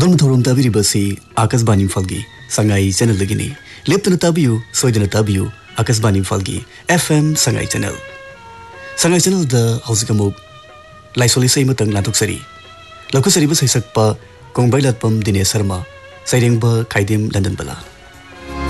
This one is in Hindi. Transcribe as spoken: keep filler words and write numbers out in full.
ꯑꯗꯣꯝ ꯊꯧꯔꯝ ꯇꯥꯕꯤꯔꯤꯕꯁꯤ Akashvani इम्फालगी Sangai channel दगिनी लेप्तन ताबियु सोयदन ताबियु Akashvani इम्फालगी FM Sangai channel Sangai channel the हौजिकमुक लाइसोली सैमतंग लाथुकसरी लखुसरीब सैसकपा कोंगबाइलातपम Dinesh Sharma सैरेंगबा खाइदेम London बला